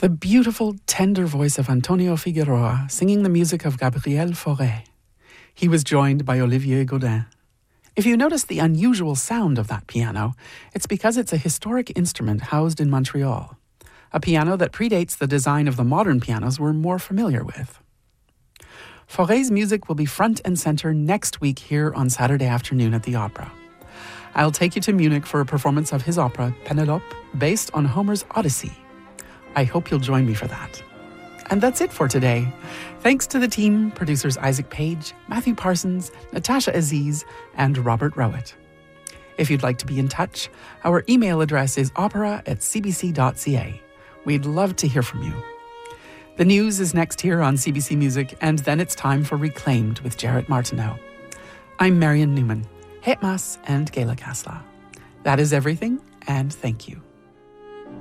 The beautiful, tender voice of Antonio Figueroa singing the music of Gabriel Fauré. He was joined by Olivier Godin. If you notice the unusual sound of that piano, it's because it's a historic instrument housed in Montreal, a piano that predates the design of the modern pianos we're more familiar with. Fauré's music will be front and center next week here on Saturday afternoon at the Opera. I'll take you to Munich for a performance of his opera, Penelope, based on Homer's Odyssey. I hope you'll join me for that. And that's it for today. Thanks to the team, producers Isaac Page, Matthew Parsons, Natasha Aziz, and Robert Rowett. If you'd like to be in touch, our email address is opera@cbc.ca. We'd love to hear from you. The news is next here on CBC Music, and then it's time for Reclaimed with Jarrett Martineau. I'm Marion Newman. Het Mas and Gaelic Asla. That is everything, and thank you.